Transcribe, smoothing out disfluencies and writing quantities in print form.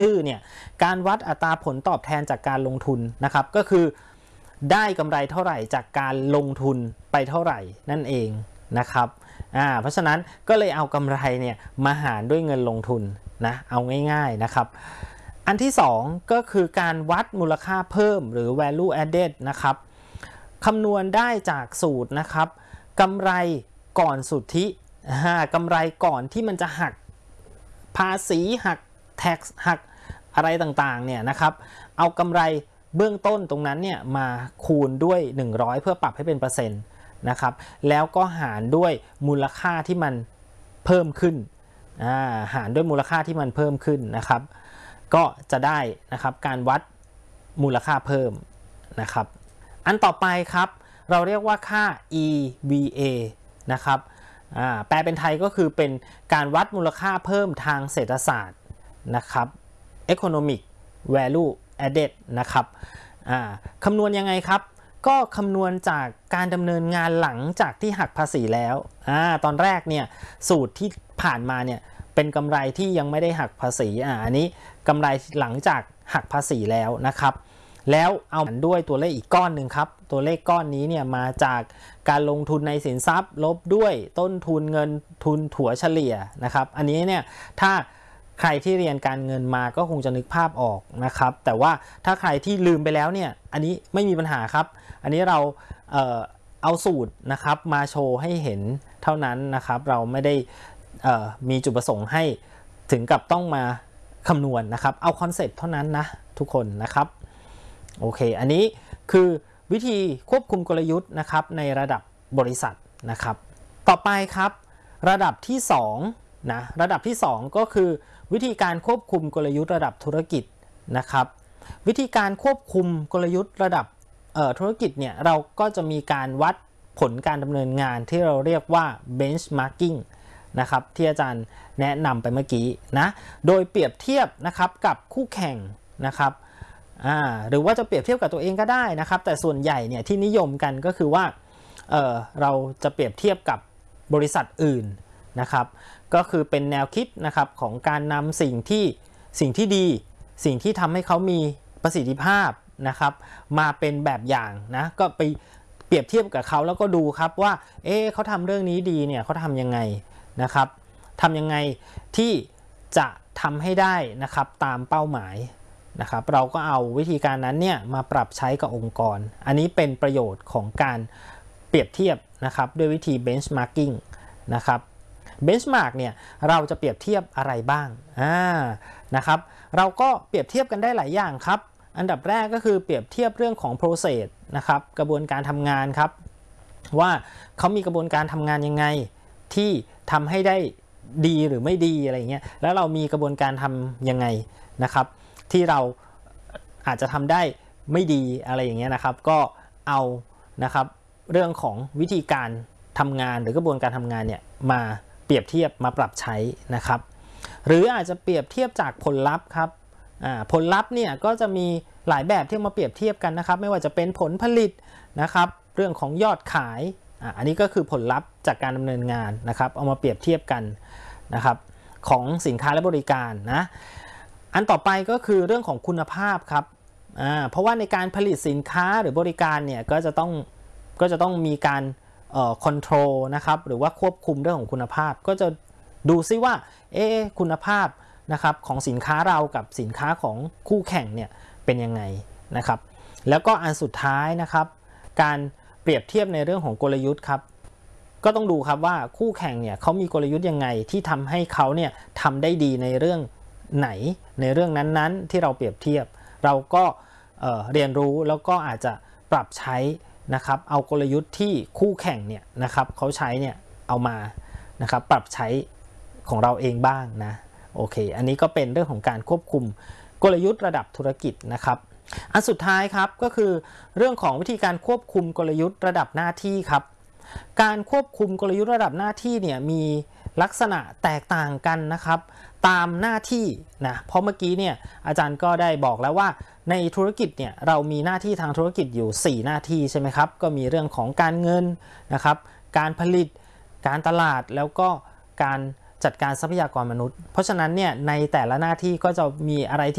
เนี่ยการวัดอัตราผลตอบแทนจากการลงทุนนะครับก็คือได้กำไรเท่าไหร่จากการลงทุนไปเท่าไหร่นั่นเองนะครับเพราะฉะนั้นก็เลยเอากำไรเนี่ยมาหารด้วยเงินลงทุนนะเอาง่ายๆนะครับอันที่2ก็คือการวัดมูลค่าเพิ่มหรือ value added นะครับคำนวณได้จากสูตรนะครับกำไรก่อนสุทธิกำไรก่อนที่มันจะหักภาษีหัก tax หักอะไรต่างๆเนี่ยนะครับเอากำไรเบื้องต้นตรงนั้นเนี่ยมาคูณด้วย100เพื่อปรับให้เป็นเปอร์เซ็นต์นะครับแล้วก็หารด้วยมูลค่าที่มันเพิ่มขึ้นหารด้วยมูลค่าที่มันเพิ่มขึ้นนะครับก็จะได้นะครับการวัดมูลค่าเพิ่มนะครับอันต่อไปครับเราเรียกว่าค่า EVA นะครับแปลเป็นไทยก็คือเป็นการวัดมูลค่าเพิ่มทางเศรษฐศาสตร์นะครับ Economic Value Added นะครับคำนวณยังไงครับก็คำนวณจากการดำเนินงานหลังจากที่หักภาษีแล้วตอนแรกเนี่ยสูตรที่ผ่านมาเนี่ยเป็นกำไรที่ยังไม่ได้หักภาษีอันนี้กำไรหลังจากหักภาษีแล้วนะครับแล้วเอาด้วยตัวเลขอีกก้อนหนึ่งครับตัวเลขก้อนนี้เนี่ยมาจากการลงทุนในสินทรัพย์ลบด้วยต้นทุนเงินทุนถัวเฉลี่ยนะครับอันนี้เนี่ยถ้าใครที่เรียนการเงินมาก็คงจะนึกภาพออกนะครับแต่ว่าถ้าใครที่ลืมไปแล้วเนี่ยอันนี้ไม่มีปัญหาครับอันนี้เราเอาสูตรนะครับมาโชว์ให้เห็นเท่านั้นนะครับเราไม่ได้มีจุดประสงค์ให้ถึงกับต้องมาคำนวณนะครับเอาคอนเซ็ปต์เท่านั้นนะทุกคนนะครับโอเคอันนี้คือวิธีควบคุมกลยุทธ์นะครับในระดับบริษัทนะครับต่อไปครับระดับที่2นะระดับที่2ก็คือวิธีการควบคุมกลยุทธ์ระดับธุรกิจนะครับวิธีการควบคุมกลยุทธ์ระดับธุรกิจเนี่ยเราก็จะมีการวัดผลการดำเนินงานที่เราเรียกว่า benchmarking นะครับที่อาจารย์แนะนำไปเมื่อกี้นะโดยเปรียบเทียบนะครับกับคู่แข่งนะครับหรือว่าจะเปรียบเทียบกับตัวเองก็ได้นะครับแต่ส่วนใหญ่เนี่ยที่นิยมกันก็คือว่าเราจะเปรียบเทียบกับบริษัทอื่นนะครับก็คือเป็นแนวคิดนะครับของการนำสิ่งที่ดีสิ่งที่ทำให้เขามีประสิทธิภาพนะครับมาเป็นแบบอย่างนะก็ไปเปรียบเทียบกับเขาแล้วก็ดูครับว่าเขาทำเรื่องนี้ดีเนี่ยเขาทำยังไงนะครับทำยังไงที่จะทำให้ได้นะครับตามเป้าหมายนะครับเราก็เอาวิธีการนั้นเนี่ยมาปรับใช้กับองค์กรอันนี้เป็นประโยชน์ของการเปรียบเทียบนะครับด้วยวิธี benchmarking นะครับ benchmark เนี่ยเราจะเปรียบเทียบอะไรบ้างนะครับเราก็เปรียบเทียบกันได้หลายอย่างครับอันดับแรกก็คือเปรียบเทียบเรื่องของ process นะครับกระบวนการทำงานครับว่าเขามีกระบวนการทำงานยังไงที่ทำให้ได้ดีหรือไม่ดีอะไรเงี้ยแล้วเรามีกระบวนการทำยังไงนะครับที่เราอาจจะทำได้ไม่ดีอะไรอย่างเงี้ยนะครับก็เอานะครับเรื่องของวิธีการทำงานหรือกระบวนการทำงานเนี่ยมาเปรียบเทียบมาปรับใช้นะครับหรืออาจจะเปรียบเทียบจากผลลัพธ์ครับผลลัพธ์เนี่ยก็จะมีหลายแบบที่มาเปรียบเทียบกันนะครับไม่ว่าจะเป็นผลผลิตนะครับเรื่องของยอดขายอันนี้ก็คือผลลัพธ์จากการดำเนินงานนะครับเอามาเปรียบเทียบกันนะครับของสินค้าและบริการนะอันต่อไปก็คือเรื่องของคุณภาพครับเพราะว่าในการผลิตสินค้าหรือบริการเนี่ยก็จะต้องมีการคอนโทรลนะครับหรือว่าควบคุมเรื่องของคุณภาพก็จะดูซิว่าคุณภาพนะครับของสินค้าเรากับสินค้าของคู่แข่งเนี่ยเป็นยังไงนะครับแล้วก็อันสุดท้ายนะครับการเปรียบเทียบในเรื่องของกลยุทธ์ครับก็ต้องดูครับว่าคู่แข่งเนี่ยเขามีกลยุทธ์ยังไงที่ทำให้เขาเนี่ยทำได้ดีในเรื่องไหนในเรื่องนั้นๆที่เราเปรียบเทียบเราก็เรียนรู้แล้วก็อาจจะปรับใช้นะครับเอากลยุทธ์ที่คู่แข่งเนี่ยนะครับเขาใช้เนี่ยเอามานะครับปรับใช้ของเราเองบ้างนะโอเคอันนี้ก็เป็นเรื่องของการควบคุมกลยุทธ์ระดับธุรกิจนะครับอันสุดท้ายครับก็คือเรื่องของวิธีการควบคุมกลยุทธ์ระดับหน้าที่ครับการควบคุมกลยุทธ์ระดับหน้าที่เนี่ยมีลักษณะแตกต่างกันนะครับตามหน้าที่นะเพราะเมื่อกี้เนี่ยอาจารย์ก็ได้บอกแล้วว่าในธุรกิจเนี่ยเรามีหน้าที่ทางธุรกิจอยู่4หน้าที่ใช่ไหมครับก็มีเรื่องของการเงินนะครับการผลิตการตลาดแล้วก็การจัดการทรัพยากรมนุษย์เพราะฉะนั้นเนี่ยในแต่ละหน้าที่ก็จะมีอะไรที่